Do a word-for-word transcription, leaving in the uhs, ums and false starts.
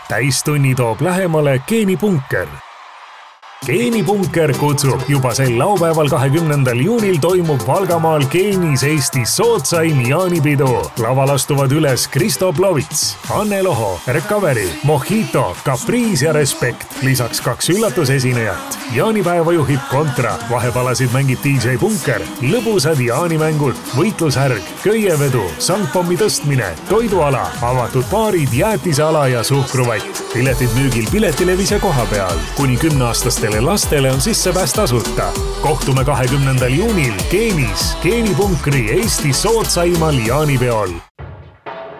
täistunni toob lähemale geenipunker. geenipunker kutsub juba sel laupäeval kahekümnendal juunil toimub Valgamaal Geenis Eestis sootsaim jaanipidu. Laval astuvad üles Kristo Plovits, Anne Loho, Recovery, Mojito, Caprice ja Respekt. Lisaks kaks üllatusesinejat. Jaanipäeva juhib Kontra, vahepalasid mängib D J Punker, lõbusad jaanimängud, võitlushärg, köievedu, sangpommi tõstmine, toiduala, avatud baarid, jäätiseala ja suhkruvett. Piletid müügil Piletilevis ja koha peal. Kuni kümneaastastele lastele on sissepääs tasuta. Kohtume kahekümnendal juunil Geenis, geenipunkri Eesti sootsaimal jaanipeol.